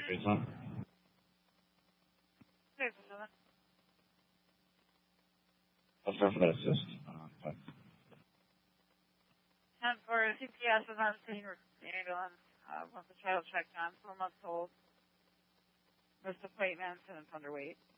Recent. Let's go for that assist. And for CPS is on scene ambulance. Once the child checked on, 4 months old. Missed appointments and it's underweight.